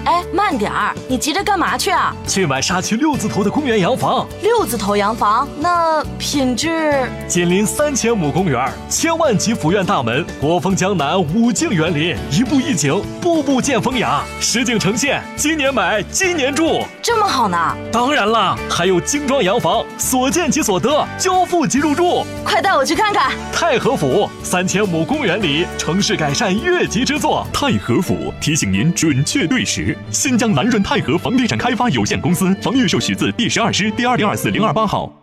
哎，慢点儿，你急着干嘛去啊？ 去买沙区6字头的公园洋房。 6字头洋房，那品质？ 紧邻3000亩公园，千万级府院大门，国风江南，5境园林，一步一景，步步见风雅，实景呈现。今年买，今年住， 这么好呢？ 当然啦，还有精装洋房，所见即所得，交付即入住。 快带我去看看。 太和府3000亩公园里，城市改善越级之作。 太和府提醒您准确对时。新疆南润太和房地产开发有限公司，房预售许字第12师第2024-028号。